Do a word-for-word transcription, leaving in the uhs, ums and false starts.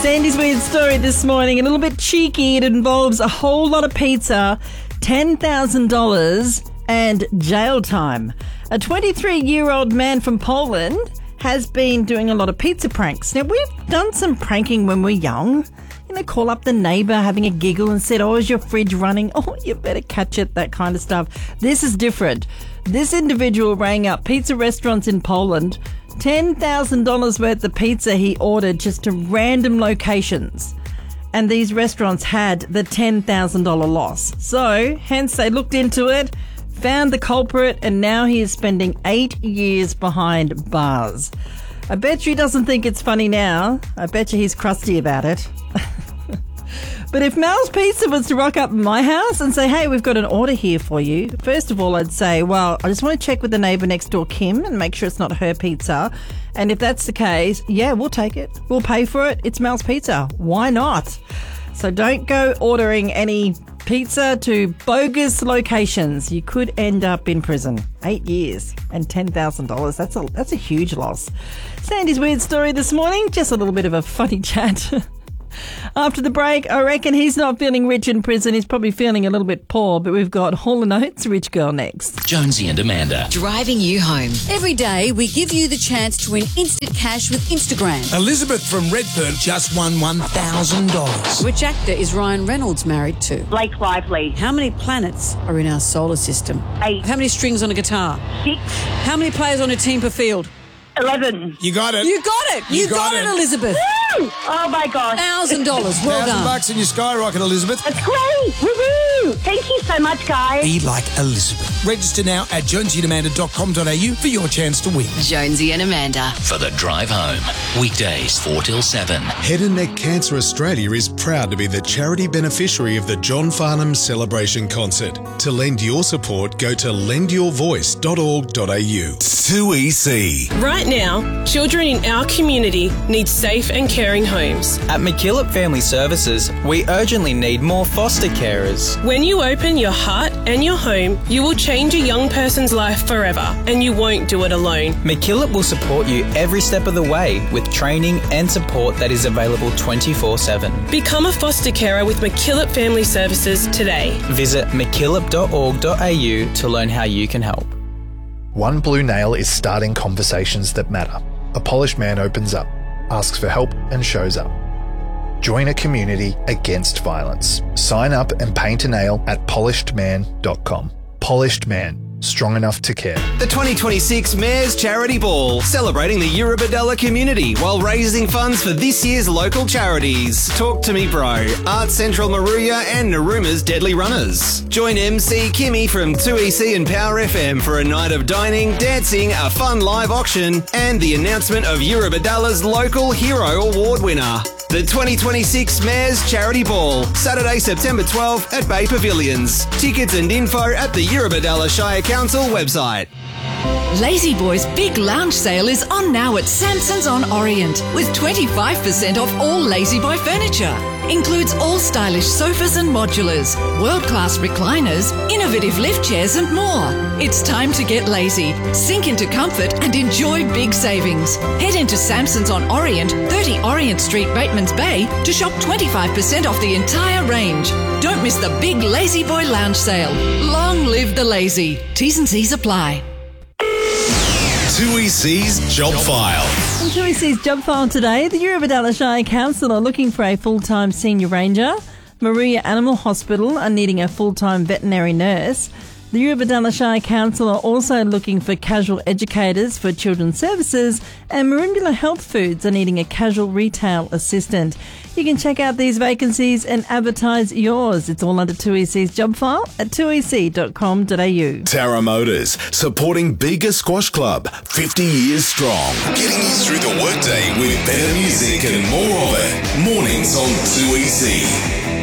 Sandy's weird story this morning, a little bit cheeky. It involves a whole lot of pizza, ten thousand dollars and jail time. A twenty-three-year-old man from Poland has been doing a lot of pizza pranks. Now, we've done some pranking when we're young. You know, call up the neighbour having a giggle and said, oh, is your fridge running? Oh, you better catch it, that kind of stuff. This is different. This individual rang up pizza restaurants in Poland, ten thousand dollars worth of pizza he ordered just to random locations. And these restaurants had the ten thousand dollars loss. So, hence they looked into it, found the culprit, and now he is spending eight years behind bars. I bet you he doesn't think it's funny now. I bet you he's crusty about it. But if Mal's Pizza was to rock up in my house and say, hey, we've got an order here for you, first of all, I'd say, well, I just want to check with the neighbour next door, Kim, and make sure it's not her pizza. And if that's the case, yeah, we'll take it. We'll pay for it. It's Mal's Pizza. Why not? So don't go ordering any pizza to bogus locations. You could end up in prison. Eight years and ten thousand dollars. That's a, that's a huge loss. Sandy's weird story this morning. Just a little bit of a funny chat. After the break, I reckon he's not feeling rich in prison. He's probably feeling a little bit poor, but we've got Hall and Oates, Rich Girl, next. Jonesy and Amanda. Driving you home. Every day, we give you the chance to win instant cash with Instagram. Elizabeth from Redfern just won one thousand dollars. Which actor is Ryan Reynolds married to? Blake Lively. How many planets are in our solar system? Eight. How many strings on a guitar? Six. How many players on a team per field? Eleven. You got it. You got it. You, You got, got it, it. Elizabeth. Woo! Oh my gosh. Thousand dollars. Well Thousand done. bucks in your skyrocket, Elizabeth. That's great. Woohoo! Thank you so much, guys. Be like Elizabeth. Register now at jonesy and amanda dot com dot a u for your chance to win. Jonesy and Amanda. For the drive home. Weekdays four till seven. Head and Neck Cancer Australia is proud to be the charity beneficiary of the John Farnham Celebration Concert. To lend your support, go to lend your voice dot org dot a u. two E C. Right now, children in our community need safe and caring homes. At McKillop Family Services, we urgently need more foster carers. When you open your heart and your home, you will change a young person's life forever, and you won't do it alone. McKillop will support you every step of the way with training and support that is available twenty-four seven. Become a foster carer with McKillop Family Services today. Visit mckillop dot org dot a u to learn how you can help. One Blue Nail is starting conversations that matter. A polished man opens up, asks for help and shows up. Join a community against violence. Sign up and paint a nail at polished man dot com. Polished Man. Strong enough to care. The twenty twenty-six Mayor's Charity Ball, celebrating the Eurobodalla community while raising funds for this year's local charities. Talk to Me Bro, Art Central Maruya and Naruma's Deadly Runners. Join M C Kimmy from two E C and Power F M for a night of dining, dancing, a fun live auction and the announcement of Eurobodalla's local hero award winner. The twenty twenty-six Mayor's Charity Ball, Saturday, September twelfth at Bay Pavilions. Tickets and info at the Eurobodalla Shire Council website. Lazy Boy's big lounge sale is on now at Samson's on Orient with twenty-five percent off all Lazy Boy furniture. Includes all stylish sofas and modulars, world-class recliners, innovative lift chairs and more. It's time to get lazy, sink into comfort and enjoy big savings. Head into Samson's on Orient, thirty Orient Street, Bateman's Bay to shop twenty-five percent off the entire range. Don't miss the big Lazy Boy lounge sale. Long live the lazy. T's and C's apply. two E C's Job File. On two E C's Job File today, the Eurobodalla Shire Council are looking for a full-time senior ranger. Maruya Animal Hospital are needing a full-time veterinary nurse. The Eurobodalla Shire Council are also looking for casual educators for children's services, and Merimbula Health Foods are needing a casual retail assistant. You can check out these vacancies and advertise yours. It's all under two E C's Job File at two e c dot com dot a u. Tara Motors, supporting Bega Squash Club, fifty years strong. Getting you through the workday with better music and more of it. Mornings on two E C.